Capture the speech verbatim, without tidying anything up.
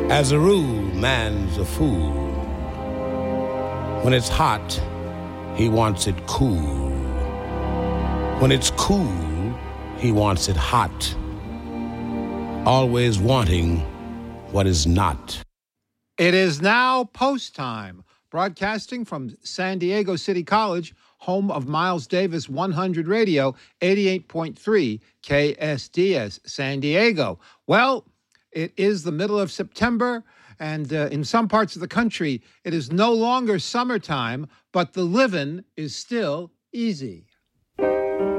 As a rule, man's a fool. When it's hot, he wants it cool. When it's cool, he wants it hot. Always wanting what is not. It is now post time, broadcasting from San Diego City College, home of Miles Davis one hundred Radio, eighty-eight point three K S D S, San Diego. Well, it is the middle of September, and uh, in some parts of the country, it is no longer summertime, but the living is still easy.